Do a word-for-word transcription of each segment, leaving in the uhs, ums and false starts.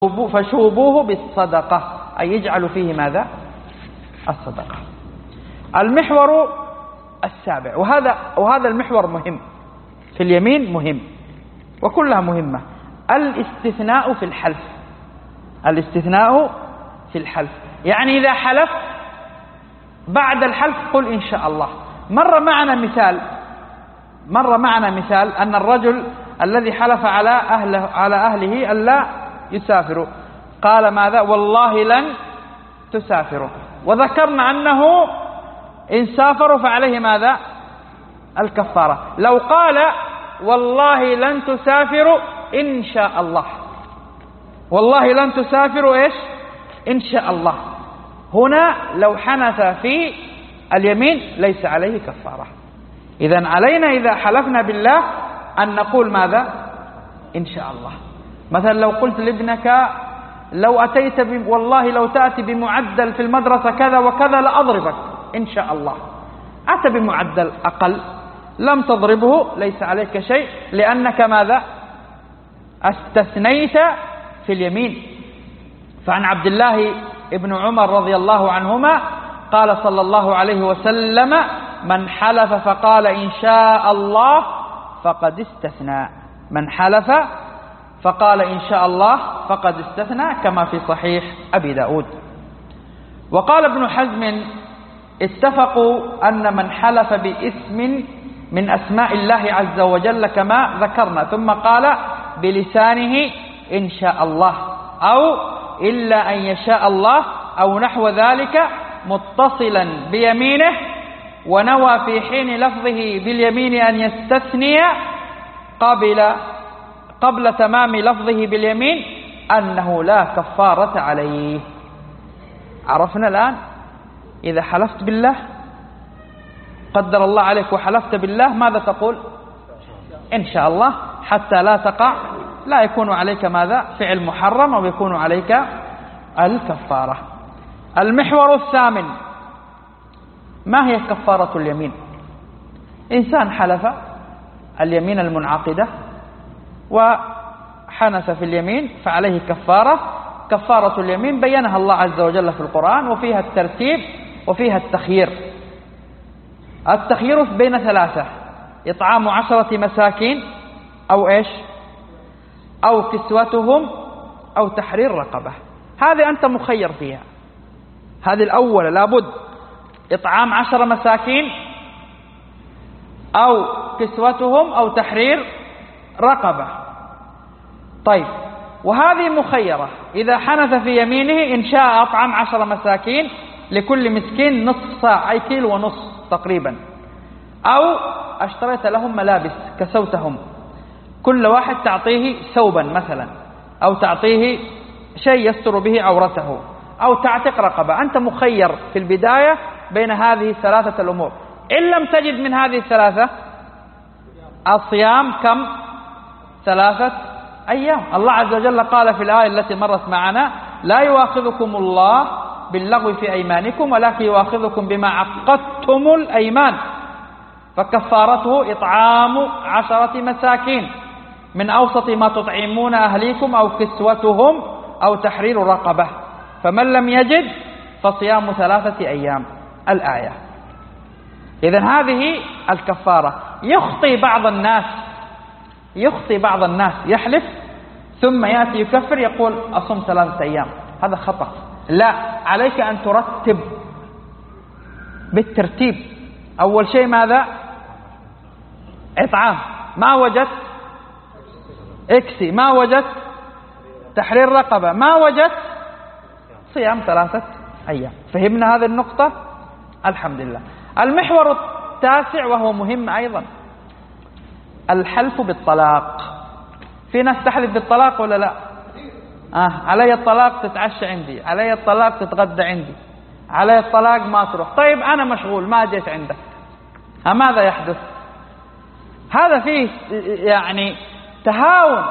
فشوبوه بالصدقة، أي يجعل فيه ماذا؟ الصدقة. المحور السابع، وهذا وهذا المحور مهم في اليمين، مهم وكلها مهمة، الاستثناء في الحلف. الاستثناء في الحلف يعني إذا حلف بعد الحلف قل إن شاء الله. مر معنا مثال مر معنا مثال أن الرجل الذي حلف على أهله على أهله ألا يسافروا قال ماذا؟ والله لن تسافروا، وذكرنا أنه إن سافروا فعليه ماذا؟ الكفارة. لو قال والله لن تسافروا إن شاء الله، والله لن تسافروا إيش؟ إن شاء الله، هنا لو حنث في اليمين ليس عليه كفارة. إذن علينا إذا حلفنا بالله أن نقول ماذا؟ إن شاء الله. مثلا لو قلت لابنك لو أتيت ب... والله لو تأتي بمعدل في المدرسة كذا وكذا لأضربك إن شاء الله، أتى بمعدل أقل لم تضربه ليس عليك شيء، لأنك ماذا؟ استثنيت في اليمين. فعن عبد الله ابن عمر رضي الله عنهما قال صلى الله عليه وسلم من حلف فقال إن شاء الله فقد استثنى. من حلف فقال إن شاء الله فقد استثنى، كما في صحيح أبي داود. وقال ابن حزم اتفقوا أن من حلف باسم من أسماء الله عز وجل كما ذكرنا ثم قال بلسانه إن شاء الله أو إلا أن يشاء الله أو نحو ذلك متصلا بيمينه، ونوى في حين لفظه باليمين أن يستثني قبل قبل تمام لفظه باليمين أنه لا كفارة عليه. عرفنا الآن إذا حلفت بالله قدر الله عليك وحلفت بالله ماذا تقول؟ إن شاء الله، حتى لا تقع لا يكون عليك ماذا؟ فعل محرم أو يكون عليك الكفارة. المحور الثامن، ما هي كفارة اليمين؟ إنسان حلف اليمين المنعقدة وحنث في اليمين فعليه كفارة. كفارة اليمين بينها الله عز وجل في القرآن، وفيها الترتيب وفيها التخيير. التخيير بين ثلاثة: إطعام عشرة مساكين أو إيش؟ أو كسوتهم أو تحرير رقبة. هذه أنت مخير فيها. هذه الأولى لابد إطعام عشر مساكين أو كسوتهم أو تحرير رقبة. طيب، وهذه مخيرة. إذا حنث في يمينه إن شاء أطعم عشر مساكين لكل مسكين نصف صاع أي كيلو ونصف تقريبا، أو اشتريت لهم ملابس كسوتهم، كل واحد تعطيه ثوبا مثلا، أو تعطيه شيء يستر به عورته، أو تعتق رقبة. أنت مخير في البداية بين هذه الثلاثة الأمور. إن لم تجد من هذه الثلاثة الصيام كم؟ ثلاثة أيام. الله عز وجل قال في الآية التي مرت معنا: لا يؤاخذكم الله باللغو في أيمانكم ولكن يؤاخذكم بما عقدتم الأيمان، فكفارته إطعام عشرة مساكين من أوسط ما تطعمون أهليكم أو كسوتهم أو تحرير رقبة، فمن لم يجد فصيام ثلاثة أيام. الآية. إذن هذه الكفارة. يخطي بعض الناس يخطي بعض الناس يحلف ثم يأتي يكفر يقول أصوم ثلاثة أيام. هذا خطأ. لا، عليك أن ترتب بالترتيب. أول شيء ماذا؟ إطعام، ما وجدت اكسي، ما وجدت تحرير رقبة، ما وجدت صيام ثلاثة أيام. فهمنا هذه النقطة؟ الحمد لله. المحور التاسع وهو مهم أيضا، الحلف بالطلاق. في ناس تحلف بالطلاق ولا لا؟ آه علي الطلاق تتعشى عندي، علي الطلاق تتغدى عندي، علي الطلاق ما تروح. طيب أنا مشغول ما جيت عندك، ماذا يحدث؟ هذا فيه يعني تهاون.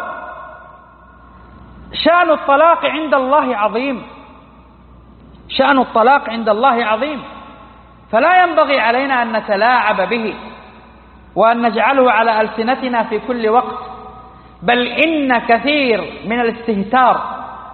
شأن الطلاق عند الله عظيم، شأن الطلاق عند الله عظيم، فلا ينبغي علينا أن نتلاعب به وأن نجعله على ألسنتنا في كل وقت. بل إن كثير من الاستهتار